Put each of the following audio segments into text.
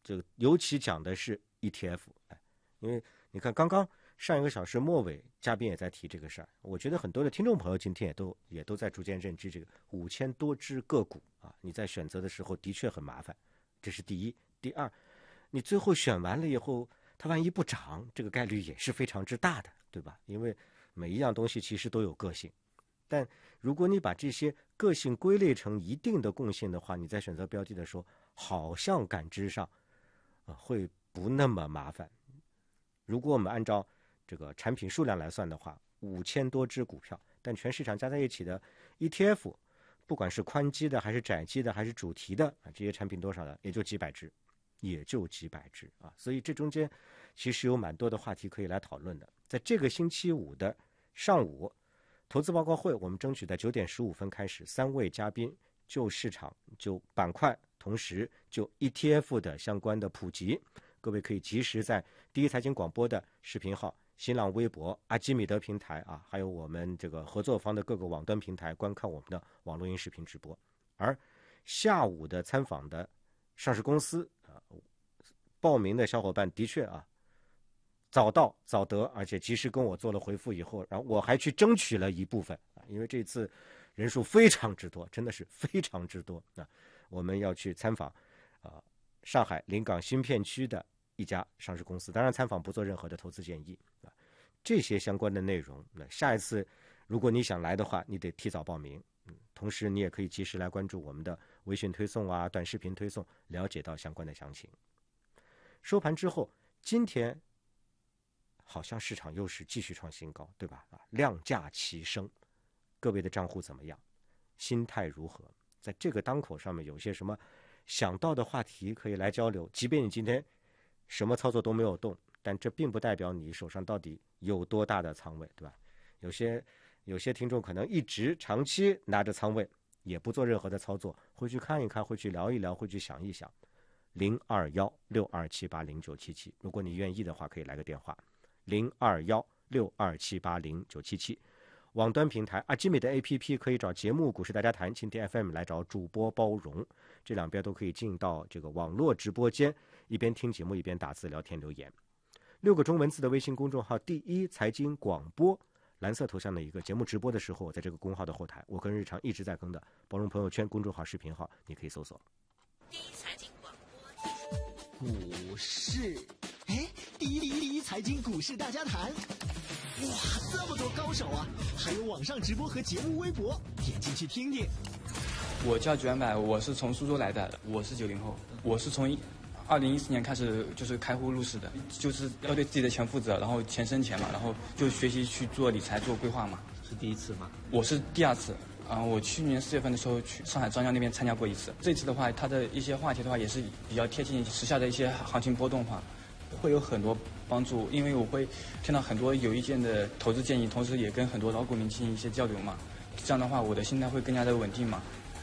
这个尤其讲的是 ETF，因为你看刚刚上一个小时末尾嘉宾也在提这个事儿，我觉得很多的听众朋友今天也都在逐渐认知这个5000多只个股啊，你在选择的时候的确很麻烦，这是第一。第二，你最后选完了以后，它万一不涨，这个概率也是非常之大的，对吧？因为每一样东西其实都有个性，但如果你把这些个性归类成一定的共性的话，你在选择标的的时候，好像感知上会不那么麻烦。如果我们按照这个产品数量来算的话，5000多只股票，但全市场加在一起的 ETF， 不管是宽基的还是窄基的还是主题的这些产品多少呢？也就几百只啊。所以这中间其实有蛮多的话题可以来讨论的。在这个星期五的上午投资报告会，我们争取在9点15分开始，3位嘉宾就市场就板块，同时就 ETF 的相关的普及，各位可以及时在第一财经广播的视频号、新浪微博、阿基米德平台啊，还有我们这个合作方的各个网端平台观看我们的网络音视频直播。而下午的参访的上市公司报名的小伙伴的确早到早得，而且及时跟我做了回复以后，然后我还去争取了一部分因为这次人数非常之多，真的是非常之多我们要去参访上海临港新片区的一家上市公司，当然参访不做任何的投资建议这些相关的内容，那下一次如果你想来的话，你得提早报名同时你也可以及时来关注我们的微信推送短视频推送，了解到相关的详情。收盘之后，今天好像市场又是继续创新高，对吧？量价齐升，各位的账户怎么样？心态如何？在这个当口上面有些什么想到的话题可以来交流？即便你今天什么操作都没有动，但这并不代表你手上到底有多大的仓位，对吧？有些听众可能一直长期拿着仓位，也不做任何的操作，会去看一看，会去聊一聊，会去想一想。021-6278-0977，如果你愿意的话，可以来个电话。021-6278-0977，网端平台阿基米的 APP 可以找节目股市大家谈，蜻蜓 FM 来找主播包容，这两边都可以进到这个网络直播间，一边听节目一边打字聊天留言。6个中文字的微信公众号第一财经广播，蓝色头像的一个节目直播的时候，在这个公号的后台，我跟日常一直在更的包容朋友圈公众号视频号，你可以搜索第一财经广播股市，第一财经股市大家谈，哇，这么多高手啊！还有网上直播和节目微博，点进去听听。 我叫卷柏，我是从苏州来的，我是90后，我是从2014年开始就是开户入市的，就是要对自己的钱负责，然后钱生钱嘛，然后就学习去做理财、做规划嘛。 是第一次吗？ 我是第2次。我去年4月份的时候去上海张江那边参加过一次，这次的话，它的一些话题的话也是比较贴近时下的一些行情波动化，会有很多帮助，因为我会听到很多有意见的投资建议，同时也跟很多老股民进行一些交流嘛，这样的话我的心态会更加的稳定嘛。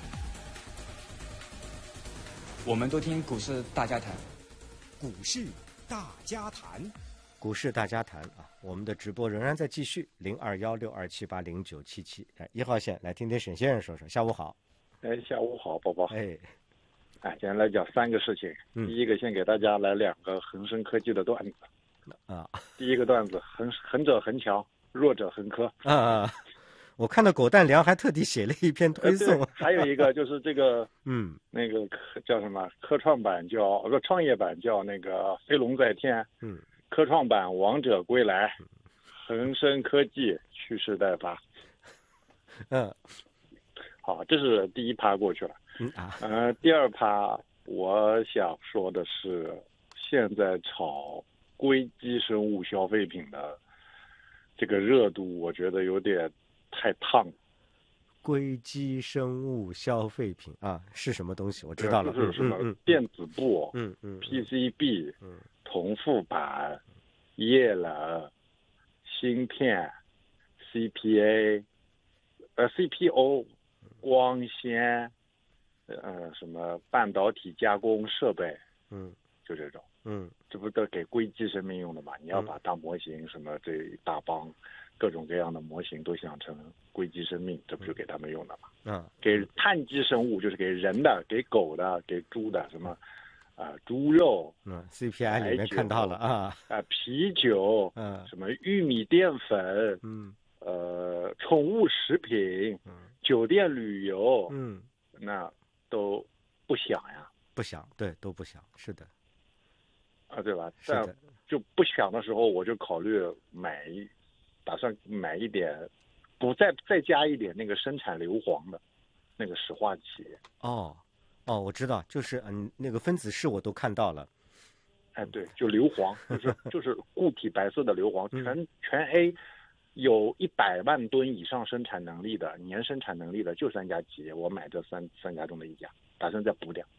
我们都听股市大家谈， 股市大家谈， 股市大家谈我们的直播仍然在继续，021-6278-0977。1号线来听听沈先生说说。下午好。 下午好，宝宝。 今天来讲3个事情。第一个，先给大家来2个恒生科技的段子。第一个段子，恒者恒强，弱者恒科。 我看到狗蛋良还特地写了一篇推送。 还有一个就是这个，那个叫什么？科创板叫创业板叫那个飞龙在天。科创板王者归来，恒生科技蓄势待发。好，这是第一趴过去了。第二趴我想说的是，现在炒硅基生物消费品的这个热度，我觉得有点太烫。 硅基生物消费品是什么东西？我知道了， 就是什么电子布、PCB、铜副板、液冷、芯片、CPO、光纤，什么半导体加工设备，就这种，这不都给硅基生命用的嘛？你要把大模型什么这一大帮各种各样的模型都想成硅基生命，这不就给他们用的嘛？给碳基生物就是给人的、给狗的、给猪的，什么猪肉 ，CPI 里面看到了啊， 啤酒，什么玉米淀粉，宠物食品，酒店旅游，那都不想呀， 不想，对，都不想，是的， 对吧？ 是的， 就不想的时候，我就考虑打算买一点，再加一点那个生产硫磺的，那个石化企业。 我知道，就是那个分子式我都看到了。 对，就硫磺，就是固体白色的硫磺，全 A 有100万吨以上生产能力的年生产能力的就3家企业，我买这三家中的一家，打算再补点。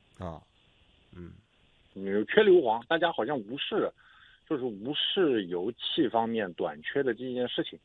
缺硫磺，大家好像无视油气方面短缺的这件事情。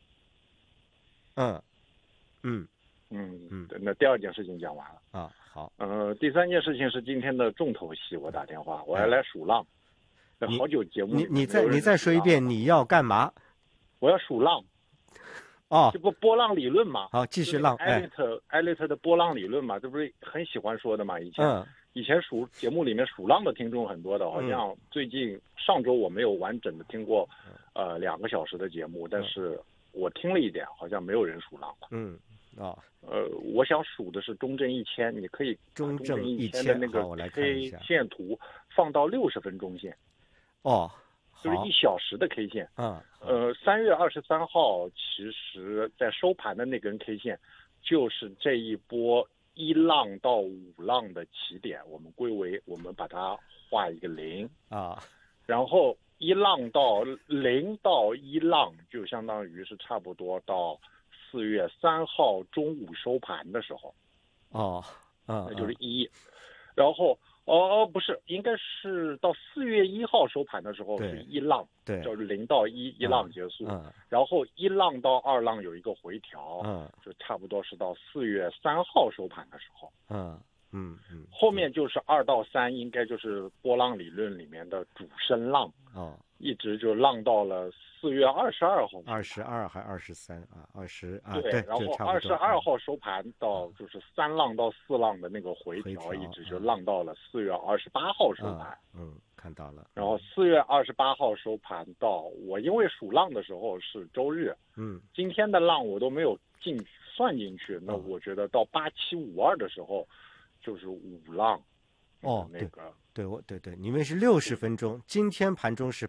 那第2件事情讲完了好。 第3件事情是今天的重头戏，我打电话，我要来数浪。好久节目你再说一遍，你要干嘛？ 我要数浪。这不波浪理论嘛？ 好，继续浪。 艾略特的波浪理论嘛，这不是很喜欢说的嘛？以前节目里面数浪的听众很多的，好像最近上周我没有完整的听过2个小时的节目，但是我听了一点，好像没有人数浪了。我想数的是中证1000，你可以中证1000 的那个 K 线图放到60分钟线。就是1小时的 K 线。3月23号，其实在收盘的那根 K 线，就是这一波1浪到5浪的起点，我们把它画一个0然后0到1浪就相当于是差不多到4月3号中午收盘的时候。那就是1。然后不是，应该是到4月1号收盘的时候是1浪，就是0到1浪结束。然后1浪到2浪有一个回调，就差不多是到4月3号收盘的时候。后面就是2到3，应该就是波浪理论里面的主升浪。一直就浪到了4月22号 ，22还2320 对，然后22号收盘到就是3浪到4浪的那个回调，一直就浪到了4月28号收盘。 看到了。 然后4月28号收盘到，我因为数浪的时候是周日，今天的浪我都没有算进去，那我觉得到8752的时候就是5浪。 对，你们是60分钟，今天盘中是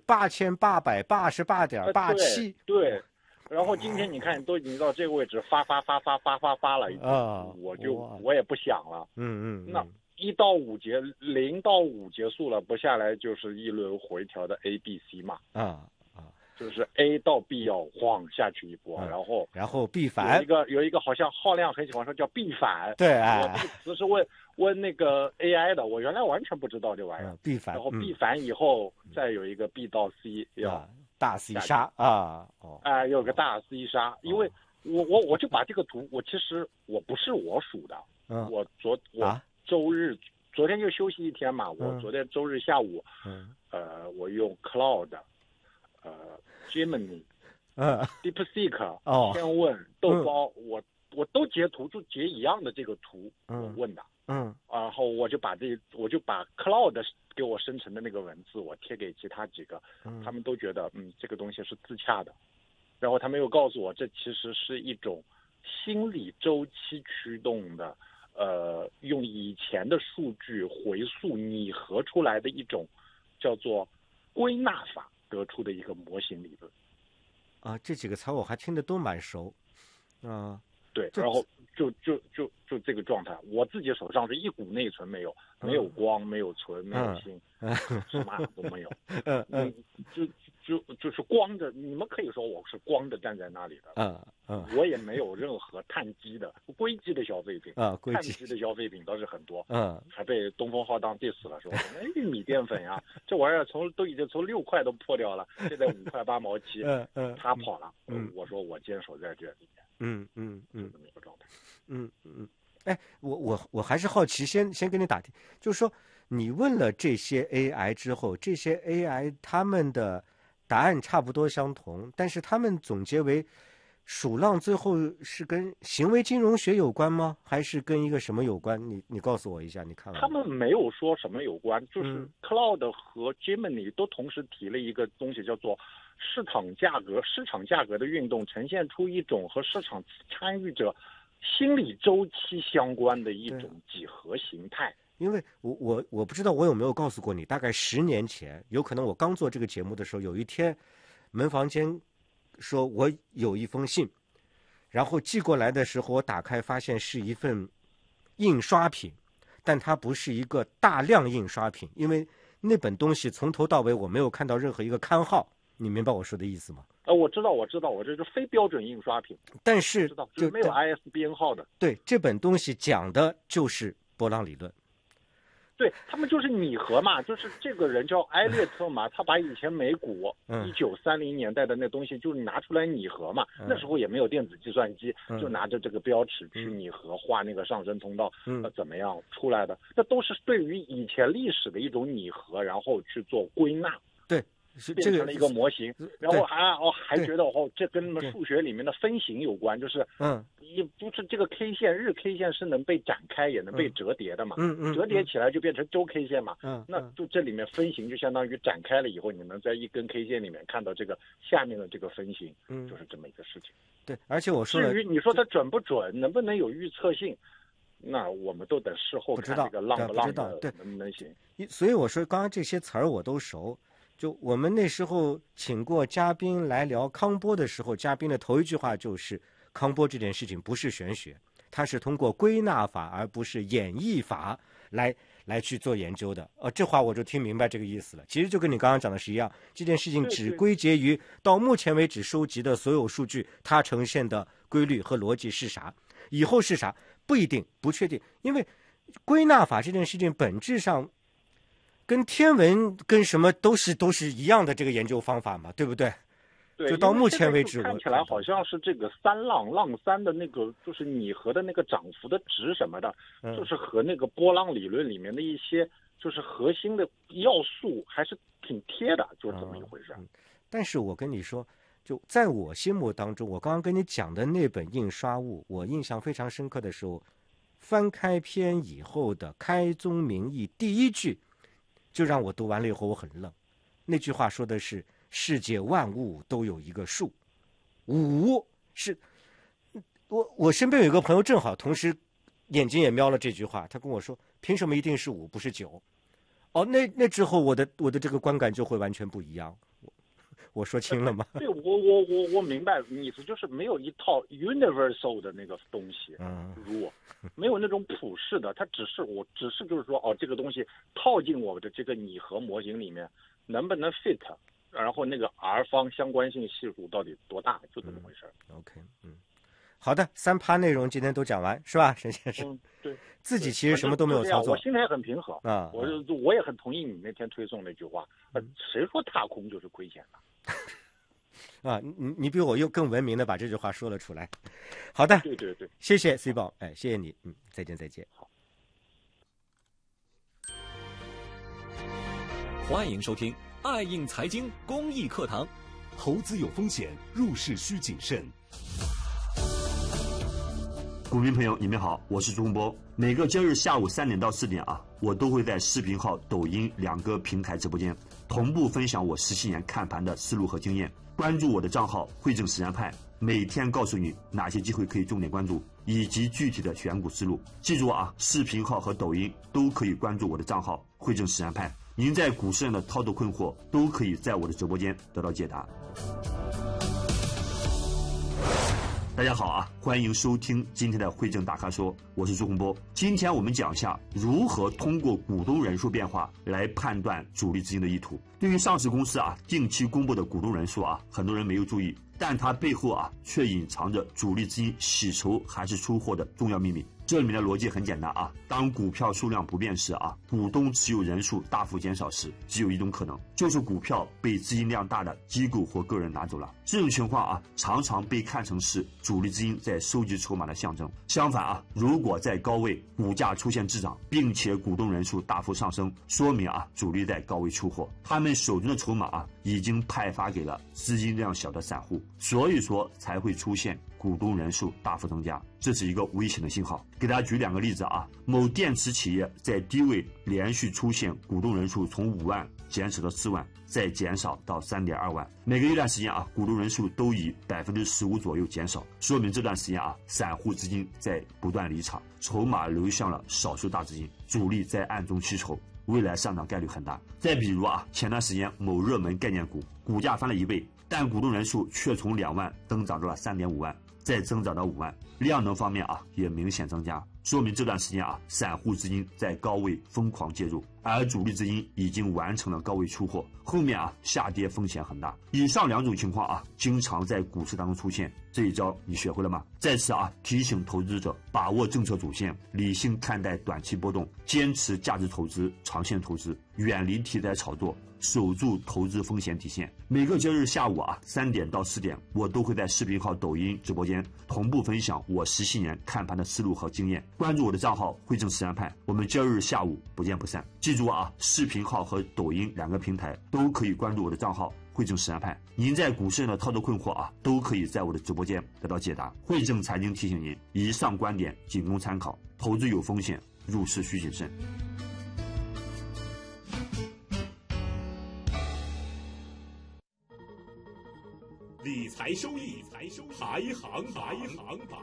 8888.87。 对，然后今天你看都已经到这个位置发了已经，我也不想了。那0到5结束了，不下来就是一轮回调的 A、B、C 嘛。就是 A 到 B 要晃下去一波， 然后 B 反有一个好像浩亮很喜欢说叫 B 反。 对， 我这个词是问那个 AI 的，我原来完全不知道这玩意儿。 B 反， 然后 B 反以后再有一个 B 到 C 要大 C 杀有个大 C 杀，因为我就把这个图，其实不是我数的，我昨天就休息一天嘛，我昨天周日下午，我用 Cloud。Gemini、DeepSeek、天问、豆包，我都截图，就截一样的这个图，我问的。然后我就把 Cloud 给我生成的那个文字，我贴给其他几个，他们都觉得这个东西是自洽的。然后他们又告诉我，这其实是一种心理周期驱动的，用以前的数据回溯拟合出来的一种叫做归纳法得出的一个模型理论。 这几个词我还听得都蛮熟。 对，然后就这个状态，我自己手上是一股内存没有光，没有存，没有芯，什么都没有。就是光着，你们可以说我是光着站在那里的。我也没有任何碳基的硅基的消费品。碳基的消费品倒是很多。还被东风浩荡 diss 了，说玉米淀粉呀，这玩意儿都已经从6块都破掉了，现在5块8毛7。他跑了。我说我坚守在这里面。就这么一个状态。 我还是好奇，先跟你打听，就是说你问了这些 AI 之后，这些 AI 他们的答案差不多相同，但是他们总结为鼠浪最后是跟行为金融学有关吗？还是跟一个什么有关？你告诉我一下，你看完他们没有说什么有关，就是 Cloud 和 Gemini 都同时提了一个东西，叫做市场价格的运动呈现出一种和市场参与者心理周期相关的一种几何形态。 因为我不知道我有没有告诉过你，大概10年前，有可能我刚做这个节目的时候，有一天门房间说我有一封信，然后寄过来的时候，我打开发现是一份印刷品，但它不是一个大量印刷品，因为那本东西从头到尾我没有看到任何一个刊号，你明白我说的意思吗？ 我知道，我这是非标准印刷品， 但是就是没有 ISBN 号的。 对，这本东西讲的就是波浪理论。 对，他们就是拟合嘛，就是这个人叫埃略特嘛，他把以前美股1930年代的那东西就是拿出来拟合嘛，那时候也没有电子计算机，就拿着这个标尺去拟合，画那个上升通道，怎么样出来的？这都是对于以前历史的一种拟合，然后去做归纳。 对。 变成了一个模型，然后还觉得这跟数学里面的分形有关，就是也不是这个 K 线，日 K 线是能被展开也能被折叠的嘛，折叠起来就变成周 K 线嘛，那就这里面分形就相当于展开了以后，你能在一根 K 线里面看到这个下面的这个分形，就是这么一个事情。 对，而且我说至于你说它准不准，能不能有预测性，那我们都等事后看这个浪不浪的能不能行。 所以我说刚刚这些词儿我都熟。就我们那时候请过嘉宾来聊康波的时候，嘉宾的头一句话就是康波这件事情不是玄学，它是通过归纳法而不是演绎法来去做研究的。这话我就听明白这个意思了。其实就跟你刚刚讲的是一样，这件事情只归结于到目前为止收集的所有数据，它呈现的规律和逻辑是啥，以后是啥不一定，不确定。因为归纳法这件事情本质上跟天文跟什么都是一样的这个研究方法嘛，对不对？ 对， 就到目前为止， 看起来好像是这个浪三的那个就是拟合的那个涨幅的值什么的，就是和那个波浪理论里面的一些就是核心的要素还是挺贴的，就是这么一回事。 但是我跟你说，就在我心目当中，我刚刚跟你讲的那本印刷物，我印象非常深刻的时候，翻开篇以后的开宗明义第一句。就让我读完了以后我很愣，那句话说的是世界万物都有一个数，5是，我身边有一个朋友正好同时眼睛也瞄了这句话，他跟我说凭什么一定是5不是9？那之后我的这个观感就会完全不一样。我说清了吗？ 对，我明白意思，就是没有一套 universal 的那个东西，没有那种普世的，它只是就是说这个东西套进我的这个拟合模型里面能不能 fit， 然后那个 R 方相关性系数到底多大，就这么回事。 OK， 好的，3趴内容今天都讲完是吧，沈先生？ 对， 自己其实什么都没有操作， 我心里也很平和啊。我也很同意你那天推送那句话，谁说踏空就是亏钱的？ 你比我又更文明的把这句话说了出来。好的， 对， 谢谢 C 宝，谢谢你，再见。 好， 欢迎收听爱应财经公益课堂。 投资有风险，入市需谨慎。 股民朋友，你们好，我是朱洪波。每个周日下午3点到4点我都会在视频号、抖音2个平台直播间同步分享我17年看盘的思路和经验。关注我的账号汇正实战派，每天告诉你哪些机会可以重点关注，以及具体的选股思路。记住视频号和抖音都可以关注我的账号汇正实战派。您在股市上的操作困惑，都可以在我的直播间得到解答。大家好欢迎收听今天的汇正大咖说，我是朱洪波。今天我们讲一下如何通过股东人数变化来判断主力资金的意图。对于上市公司定期公布的股东人数很多人没有注意，但它背后却隐藏着主力资金洗筹还是出货的重要秘密。 这里面的逻辑很简单啊，当股票数量不变时啊，股东持有人数大幅减少时，只有一种可能，就是股票被资金量大的机构或个人拿走了。这种情况啊，常常被看成是主力资金在收集筹码的象征。相反啊，如果在高位股价出现滞涨，并且股东人数大幅上升，说明啊，主力在高位出货，他们手中的筹码啊，已经派发给了资金量小的散户，所以说才会出现股东人数大幅增加，这是一个危险的信号。给大家举2个例子啊，某电池企业在低位连续出现股东人数从5万减少到4万，再减少到3.2万，每隔一段时间啊，股东人数都以15%左右减少，说明这段时间啊，散户资金在不断离场，筹码流向了少数大资金，主力在暗中吸筹，未来上涨概率很大。再比如啊，前段时间某热门概念股股价翻了1倍，但股东人数却从2万增长到了3.5万，再增长到5万，量能方面啊也明显增加，说明这段时间啊，散户资金在高位疯狂介入，而主力资金已经完成了高位出货，后面啊下跌风险很大。以上2种情况啊，经常在股市当中出现，这一招你学会了吗？在此啊，提醒投资者把握政策主线，理性看待短期波动，坚持价值投资、长线投资，远离题材炒作，守住投资风险底线。每个节日下午啊3点到4点，我都会在视频号、抖音直播间同步分享我17年看盘的思路和经验。关注我的账号汇正实战派，我们节日下午不见不散。记住啊，视频号和抖音2个平台都可以关注我的账号汇正实战派。您在股市上的操作困惑啊，都可以在我的直播间得到解答。汇正财经提醒您，以上观点仅供参考，投资有风险，入市需谨慎。 理财收益排行榜。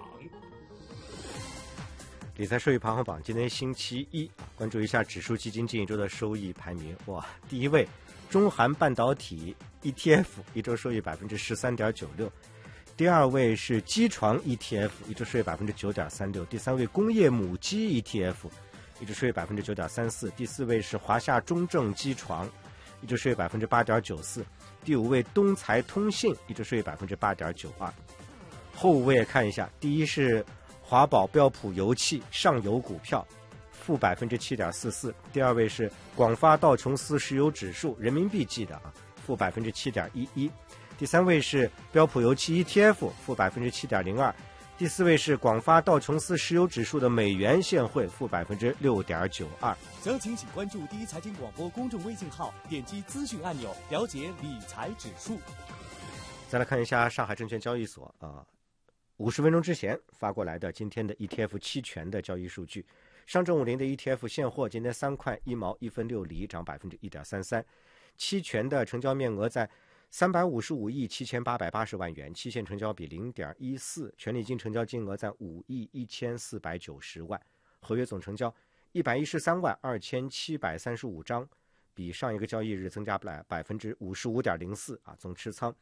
理财收益排行榜，今天星期一，关注一下指数基金近一周的收益排名。哇，第一位中韩半导体 ETF 一周收益 13.96%， 第二位是机床 ETF 一周收益 9.36%， 第三位工业母机 ETF 一周收益 9.34%， 第四位是华夏中证机床一周收益 8.94%， 第五位东财通信一周收益 8.92%。 后五位看一下，第一是华宝标普油气上游股票负 7.44%， 第二位是广发道琼斯石油指数人民币计的负 7.11%， 第三位是标普油气 ETF 负 7.02%， 第四位是广发道琼斯石油指数的美元现汇负 6.92%。 详情请关注第一财经广播公众微信号，点击资讯按钮了解理财指数。 再来看一下上海证券交易所50分钟之前发过来的今天的 ETF 期权的交易数据。上证50的 ETF 现货今天3块1毛1分6厘，涨 1.33%， 期权的成交面额在355亿7880万元，期限成交比 0.14， 权利金成交金额在5亿1490万，合约总成交113万2735张，比上一个交易日增加55.04%，总持仓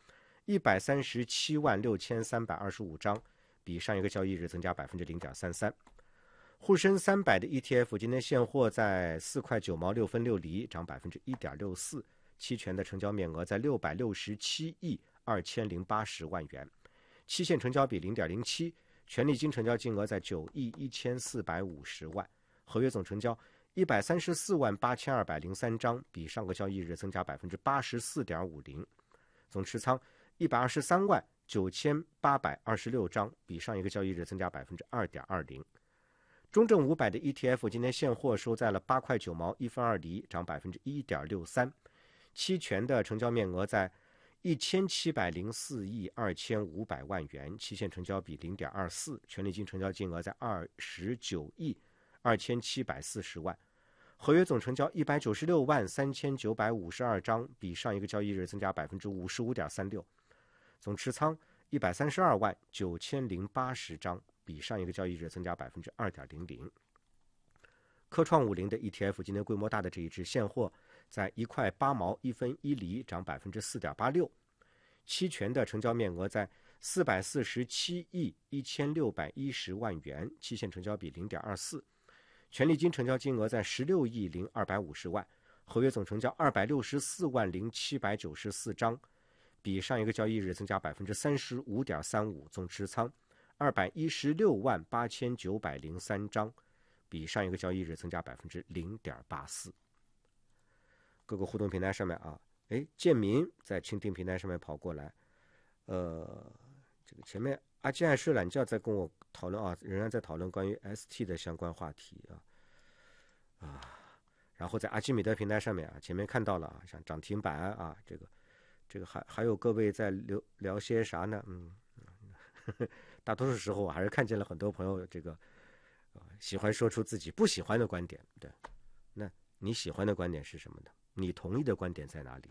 137万6325张，比上一个交易日增加 0.33%。沪深300的 ETF 今天现货在4块9毛6分6厘，涨 1.64%， 期权的成交面额在667亿2080万元，期限成交比 0.07， 权利金成交金额在9亿1450万，合约总成交134万8203张，比上个交易日增加 84.50%， 总持仓123万9826张，比上一个交易日增加 2.20%。中证500的 ETF 今天现货收在了8块9毛1分2厘，涨 1.63%， 期权的成交面额在1704亿2500万元，期限成交比 0.24， 权利金成交金额在29亿2740万，合约总成交196万3952张，比上一个交易日增加 55.36%， 总持仓132万9080张，比上一个交易日增加 2.00%。 科创50的 ETF 今天规模大的这一只现货在1块8毛1分1厘，涨 4.86%， 期权的成交面额在447亿1610万元，期限成交比 0.24， 权利金成交金额在16亿0250万，合约总成交264万0794张，比上一个交易日增加 35.35%， 总持仓 2168903张，比上一个交易日增加 0.84%。各个互动平台上面啊，建民在蜻蜓平台上面跑过来，这个前面阿基爱睡懒觉在跟我讨论啊，仍然在讨论关于 ST 的相关话题啊。然后在阿基米德平台上面啊，前面看到了啊，像涨停板啊，这个还有各位在聊些啥呢？大多数时候我还是看见了很多朋友这个喜欢说出自己不喜欢的观点。对，那你喜欢的观点是什么呢？你同意的观点在哪里？